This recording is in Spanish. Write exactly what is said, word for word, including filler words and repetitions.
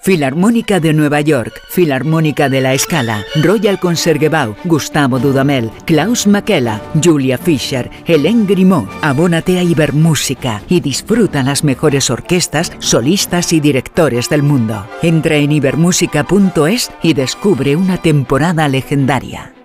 Filarmónica de Nueva York, Filarmónica de La Scala, Royal Concertgebouw, Gustavo Dudamel, Klaus Makela, Julia Fischer, Hélène Grimaud. Abónate a Ibermúsica y disfruta las mejores orquestas, solistas y directores del mundo. Entra en ibermúsica punto es y descubre una temporada legendaria.